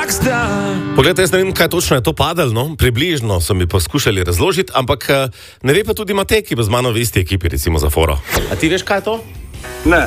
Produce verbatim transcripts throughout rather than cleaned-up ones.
Poglejte, jaz ne vem, kaj točno je to padalo, no? Približno so mi poskušali razložiti, ampak ne ve pa tudi Matej, ki bo z mano v isti ekipi, recimo za foro. A ti veš, kaj je to? Ne.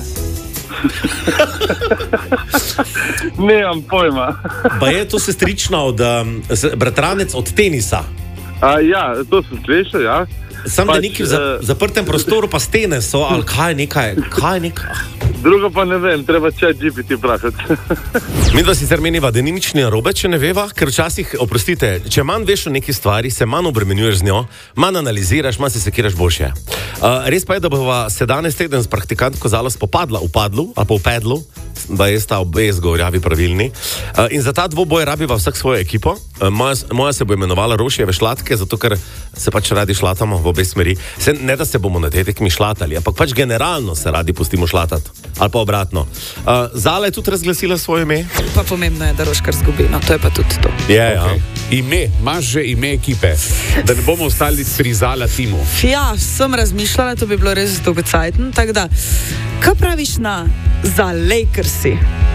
Nemam pojma. Pa je to sestrična od, um, bratranec od tenisa. A, ja, to sem slišal, ja. Sam pač, da nekaj v uh, zaprtem prostoru pa stene so, ali kaj nekaj, kaj nekaj. Drugo pa ne vem, treba chat G P T vprašati. Mi dva sicer meniva, da ni nič ni narobe, če ne veva, ker včasih, oprostite, če manj veš o neki stvari, se manj obremenjuješ z njo, manj analiziraš, manj se sekiraš boljše. Uh, res pa je, da bova se danes teden s praktikantko Zalo spopadla v padlu, ali pa v pedlu, da je sta obe zgovorjavi pravilni. Uh, in za ta dvoboj rabiva vsak svojo ekipo. Uh, moja, moja se bo imenovala Rošijeve šlatke, zato ker se pač radi šlatamo v obe smeri. Se, ne da se bomo na tej tekmi šlatali, ampak pač generalno se radi pustimo šlatati. Ali pa obratno. Uh, Zala je tudi razglasila svoje ime. Pa pomembno je, da Roškar zgubi, no to je pa tudi to. Je, ja. Okay. Ime, imaš že ime ekipe, da ne bomo ostali pri Zala timu. Ja, sem razmišljala, to bi bilo res dolgocajten, tako da, kaj praviš na za Lakersi?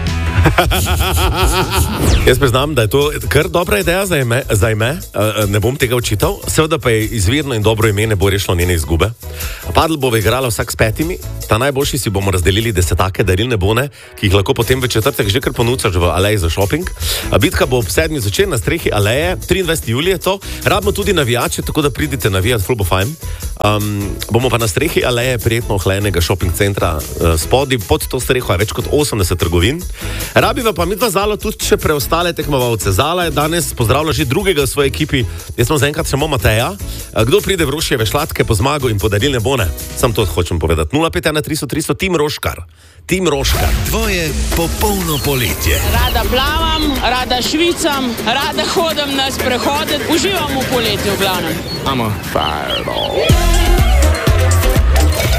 Jaz priznam, da je to kar dobra ideja za ime, za ime. Ne bom tega očital, seveda pa je izvirno in dobro ime ne bo rešilo njene izgube. Padl bo igrala vsak s petimi, ta najboljši si bomo razdelili desetake darilne bone, ki jih lahko potem v četrtek že kar ponucaš v aleji za shopping. Bitka bo ob sedmi zvečer na strehi aleje, triindvajseti julij je to. Rabimo tudi navijače, tako da pridite navijati, ful bo fajn. Um, bomo pa na strehi aleje prijetno ohlajenega shopping centra uh, spodaj, pod to streho je več kot osemdeset trgovin. Rabiva pa mi dva Zalo tudi še preostale tekmovalce. Zala je danes pozdravila že drugega v svoji ekipi, jaz sem zaenkrat samo Mateja. Kdo pride v Rošijeve šlatke po zmago in podarilne bone? Sam to hočem povedati. nula pet ena tristo tristo, Tim Roškar. Tim Roškar. Tvoje popolno poletje. Rada plavam, rada švicam, rada hodim na sprehode, uživam v poletju v glavnem. I'm on fire.